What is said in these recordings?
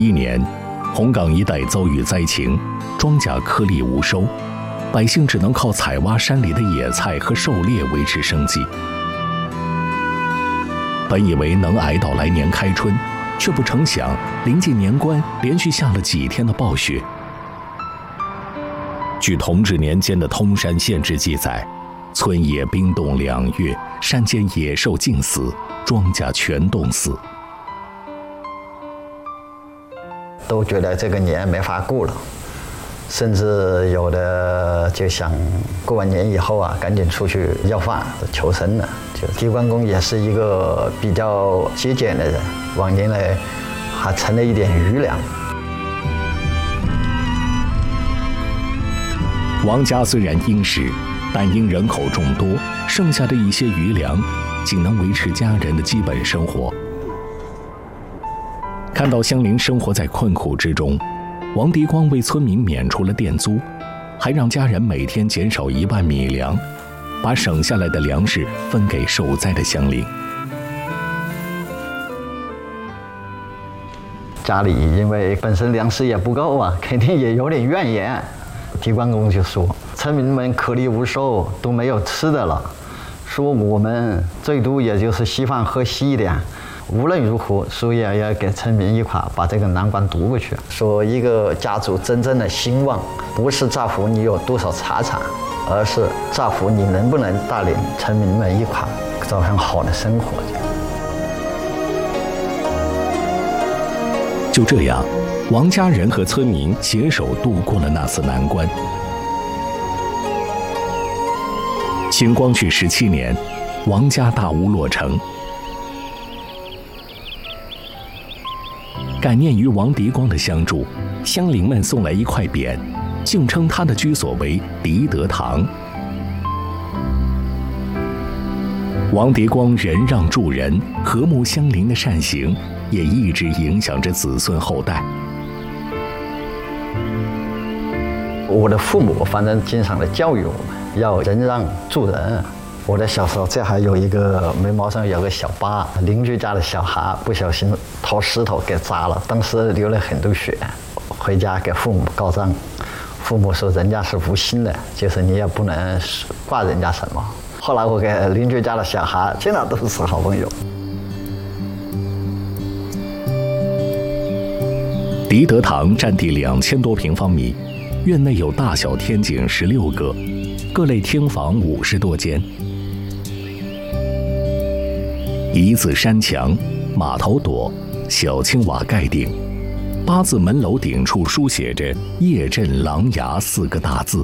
一年，红岗一带遭遇灾情，庄稼颗粒无收，百姓只能靠采挖山里的野菜和狩猎维持生计。本以为能挨到来年开春，却不成想临近年关，连续下了几天的暴雪。据同治年间的通山县志记载，村野冰冻2月，山间野兽尽死，庄稼全冻死。 都觉得这个年没法过了，甚至有的就想过完年以后啊，赶紧出去要饭求生了。就狄关公也是一个比较节俭的人，往年呢还存了一点余粮。 王家虽然殷实，但因人口众多，剩下的一些余粮仅能维持家人的基本生活。看到乡邻生活在困苦之中，王狄光为村民免除了店租，还让家人每天减少1万米粮，把省下来的粮食分给受灾的乡邻。 家里因为本身粮食也不够啊，肯定也有点怨言。狄关公就说：“村民们颗粒无收，都没有吃的了。说我们最多也就是稀饭喝稀一点。无论如何，所以要给村民一块把这个难关渡过去。说一个家族真正的兴旺，不是在乎你有多少财产，而是在乎你能不能带领村民们一块走上好的生活。” 就这样，王家人和村民携手度过了那次难关。清光绪17年，王家大屋落成。感念于王狄光的相助，乡邻们送来一块匾，竟称他的居所为狄德堂。王狄光仁让助人、和睦乡邻的善行，也一直影响着子孙后代。 我的父母反正经常的教育我们要仁让助人。我的小时候，这还有一个眉毛上有个小疤，邻居家的小孩不小心掏石头给扎了，当时流了很多血，回家给父母告状，父母说人家是无心的，就是你也不能怪人家什么。后来我给邻居家的小孩现在都是好朋友。 狄德堂占地2000多平方米，院内有大小天井16个，各类厅房50多间。一字山墙，马头垛，小青瓦盖顶，8字门楼顶处书写着“叶镇琅琊”4个大字。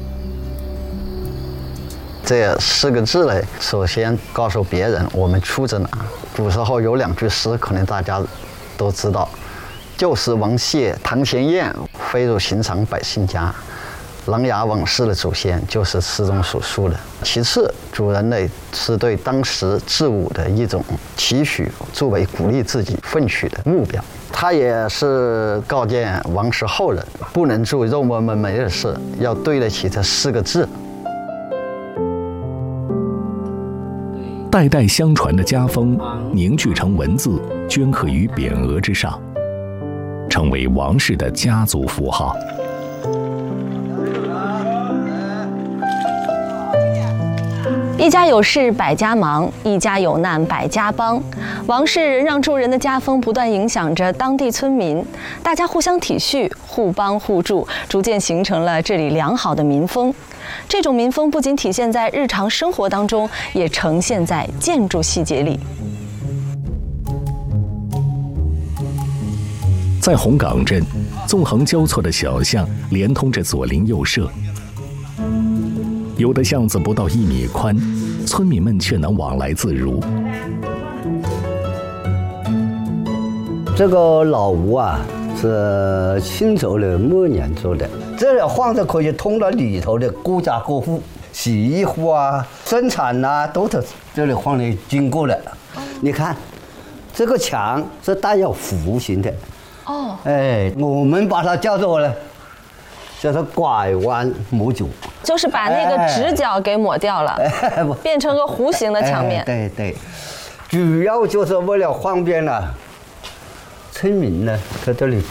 这4个字呢，首先告诉别人我们出自哪。古时候有2句诗，可能大家都知道：“旧时王谢堂前燕，飞入寻常百姓家。”琅琊往事的祖先就是诗中所述的。其次，主人呢是对当时治武的一种期许，作为鼓励自己奋取的目标。他也是告诫王室后人，不能做肉摸摸没的事，要对得起这4个字。 代代相传的家风凝聚成文字，镌刻于匾额之上，成为王室的家族符号。 一家有事百家忙，一家有难百家帮。王氏仁让助人的家风不断影响着当地村民，大家互相体恤、互帮互助，逐渐形成了这里良好的民风。这种民风不仅体现在日常生活当中，也呈现在建筑细节里。 在红岗镇，纵横交错的小巷连通着左邻右舍，有的巷子不到1米宽，村民们却能往来自如。 这个老屋啊，是清朝的末年做的，这里房子可以通到里头的各家各户，洗衣服啊、生产啊，都是这里房里经过的。你看，这个墙是带有弧形的。 哦， 哎，我们把它叫做呢，叫做拐弯抹角， 就是把那个直角给抹掉了，变成个弧形的墙面。 对对，主要就是为了方便了村民呢，在这里